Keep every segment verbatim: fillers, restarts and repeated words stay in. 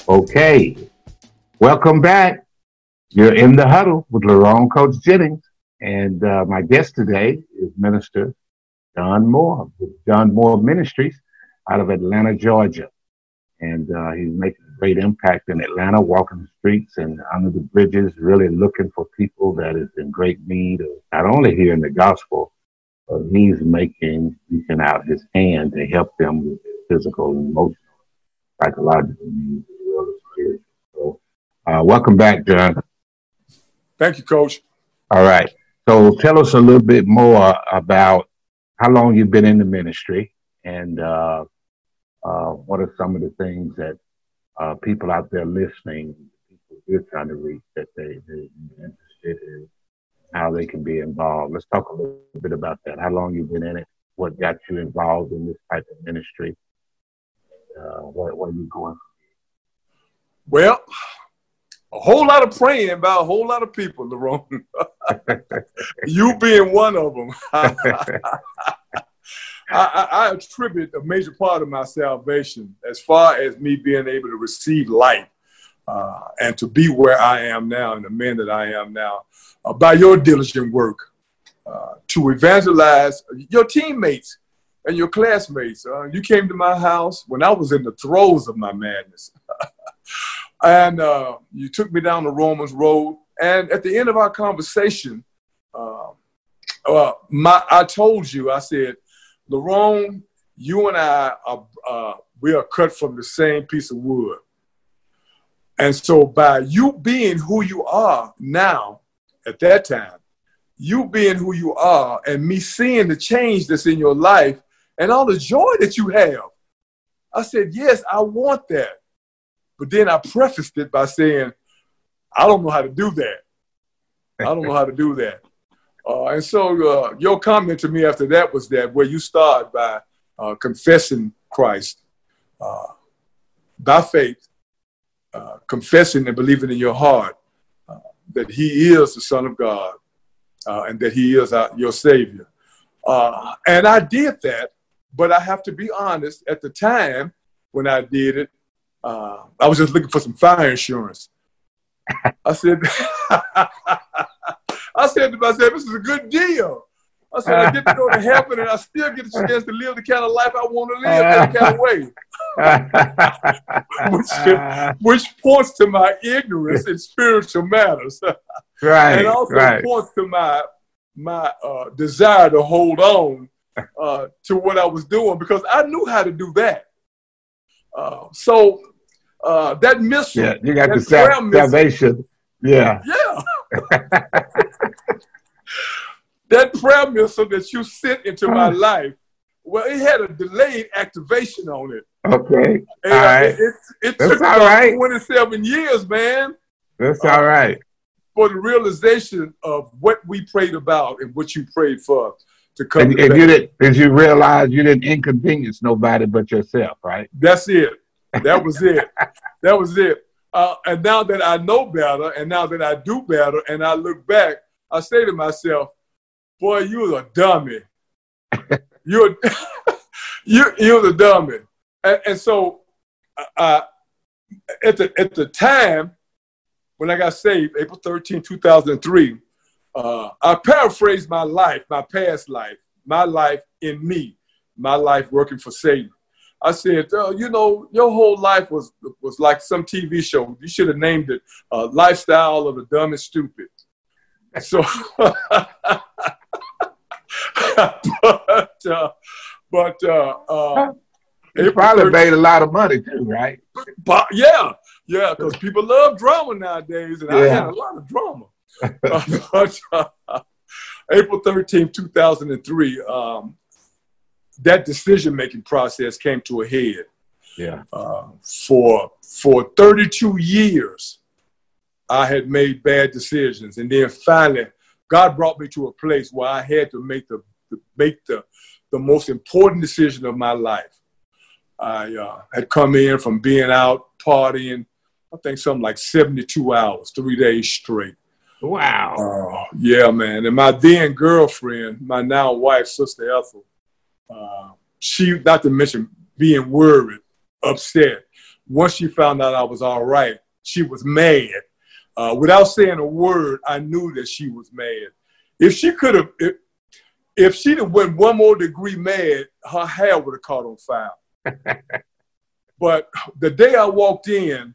Okay, welcome back. You're in the huddle with Lerone Coach Jennings, and uh, my guest today is Minister John Moore with John Moore Ministries out of Atlanta, Georgia. And uh, he's making a great impact in Atlanta, walking the streets and under the bridges, really looking for people that is in great need of not only hearing the gospel, but he's making, reaching out his hand to help them with their physical, emotional, psychological needs as well as spiritual. So, uh, welcome back, John. Thank you, Coach. All right. So tell us a little bit more about how long you've been in the ministry and uh, uh, what are some of the things that uh, people out there listening, people you're trying to reach, that they, they're interested in, how they can be involved. Let's talk a little bit about that. How long you've been in it, what got you involved in this type of ministry, uh, where, where are you going? Well, a whole lot of praying by a whole lot of people, Lerone. You being one of them. I, I, I attribute a major part of my salvation as far as me being able to receive life uh, and to be where I am now and the man that I am now uh, by your diligent work uh, to evangelize your teammates and your classmates. Uh, you came to my house when I was in the throes of my madness. And uh, you took me down the Romans Road. And at the end of our conversation, uh, uh, my, I told you, I said, Lerone, you and I, are, uh, we are cut from the same piece of wood. And so by you being who you are now, at that time, you being who you are and me seeing the change that's in your life and all the joy that you have, I said, yes, I want that. But then I prefaced it by saying, I don't know how to do that. I don't know how to do that. Uh, and so uh, your comment to me after that was that where you start by uh, confessing Christ uh, by faith, uh, confessing and believing in your heart uh, that he is the Son of God uh, and that he is our, your Savior. Uh, and I did that, but I have to be honest, at the time when I did it, Uh, I was just looking for some fire insurance. I said, I said to myself, this is a good deal. I said, I get to go to heaven and I still get a chance to live the kind of life I want to live that kind of way. which, which points to my ignorance in spiritual matters. Right. And also right. points to my, my uh, desire to hold on uh, to what I was doing because I knew how to do that. Uh, so uh, that missile, yeah, you got that the sal- salvation. Yeah. Yeah. That prayer missile that you sent into my life, well, it had a delayed activation on it. Okay. And all right. It, it, it That's took all about right. twenty-seven years, man. That's uh, all right. For the realization of what we prayed about and what you prayed for to come And, to and pass. you did, as you realized you didn't inconvenience nobody but yourself, right? That's it. That was it. That was it. Uh, and now that I know better, and now that I do better, and I look back, I say to myself, "Boy, you was a dummy. You're you you was a dummy." And, and so, uh, at the at the time when I got saved, April thirteenth, two thousand three, uh, I paraphrased my life, my past life, my life in me, my life working for Satan. I said, oh, you know, your whole life was was like some T V show. You should have named it uh, Lifestyle of the Dumb and Stupid. So, but, uh, but uh, uh, you probably made a lot of money too, right? But, yeah, yeah, because people love drama nowadays, and yeah. I had a lot of drama. but, uh, April thirteenth, two thousand three, um, that decision-making process came to a head. Yeah. Uh, for for thirty-two years, I had made bad decisions, and then finally, God brought me to a place where I had to make the, the make the the most important decision of my life. I uh, had come in from being out partying, I think something like seventy-two hours, three days straight. Wow. Uh, yeah, man. And my then girlfriend, my now wife, Sister Ethel, uh, she, not to mention being worried, upset, once she found out I was all right, she was mad. Uh, without saying a word, I knew that she was mad. If she could have, if, if she'd have went one more degree mad, her hair would have caught on fire. But the day I walked in,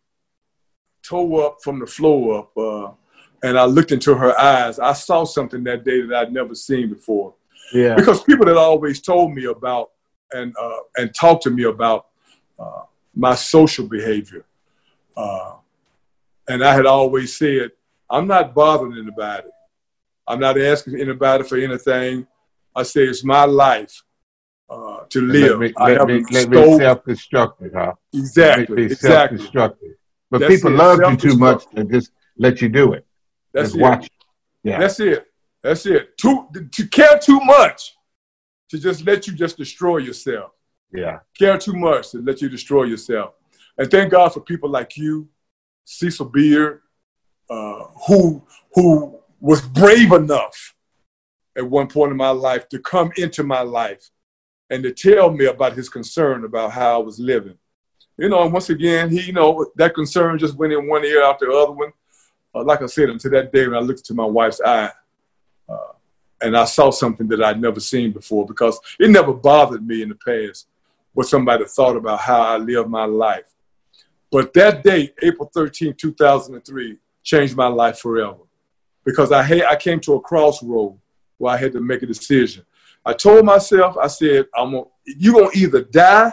toe up from the floor up, uh, and I looked into her eyes, I saw something that day that I'd never seen before. Yeah. Because people had always told me about and uh, and talked to me about uh, my social behavior. Uh, and I had always said, I'm not bothering anybody. I'm not asking anybody for anything. I say it's my life uh, to live. Let me, I let me, let me self-destructive, huh? Exactly, exactly. Self-destructive. But That's people it. love you too much to just let you do it. That's just it. Watch. Yeah. That's it. That's it. Too, to care too much to just let you just destroy yourself. Yeah. Care too much to let you destroy yourself. And thank God for people like you, Cecil Beard, uh, who who was brave enough at one point in my life to come into my life and to tell me about his concern about how I was living. You know, and once again, he, you know, that concern just went in one ear out the other one. Uh, like I said, until that day when I looked into my wife's eye, uh, and I saw something that I'd never seen before, because it never bothered me in the past what somebody thought about how I lived my life. But that day, April thirteenth, two thousand three, changed my life forever, because I had, I came to a crossroad where I had to make a decision. I told myself, I said, I'm gonna, you're going to either die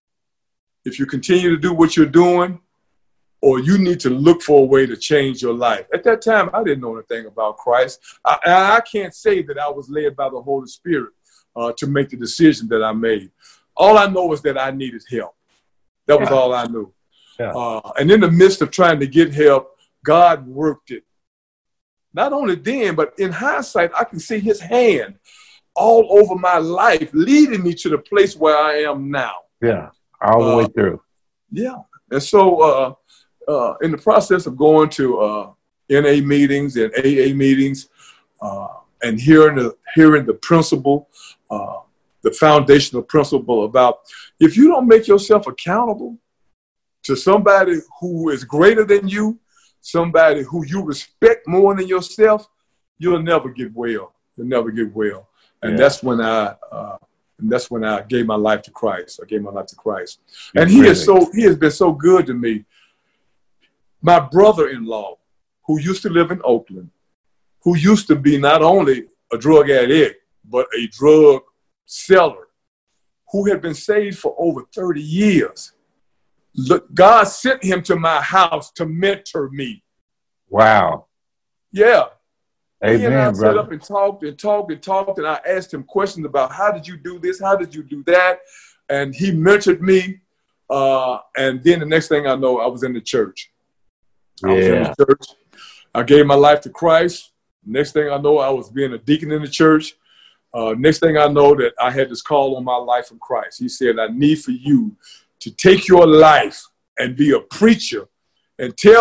if you continue to do what you're doing, or you need to look for a way to change your life. At that time, I didn't know anything about Christ. I, I can't say that I was led by the Holy Spirit uh, to make the decision that I made. All I know is that I needed help. That was yeah. all I knew. Yeah. Uh, and in the midst of trying to get help, God worked it. Not only then, but in hindsight, I can see his hand all over my life, leading me to the place where I am now. Yeah, all the uh, way through. Yeah. And so uh, uh, in the process of going to uh, N A meetings and A A meetings uh, and hearing the, hearing the principle, uh, the foundational principle about if you don't make yourself accountable to somebody who is greater than you, somebody who you respect more than yourself, you'll never get well. You'll never get well. And yeah. that's when I, uh, and that's when I gave my life to Christ. I gave my life to Christ. And he is so, he has been so good to me. My brother-in-law, who used to live in Oakland, who used to be not only a drug addict, but a drug seller, who had been saved for over thirty years. Look, God sent him to my house to mentor me. Wow. Yeah. Amen, he and I brother. sat up and talked and talked and talked, and I asked him questions about how did you do this? How did you do that? And he mentored me. Uh, and then the next thing I know, I was in the church. I yeah. was in the church. I gave my life to Christ. Next thing I know, I was being a deacon in the church. Uh, next thing I know, that I had this call on my life from Christ. He said, I need for you to take your life and be a preacher and tell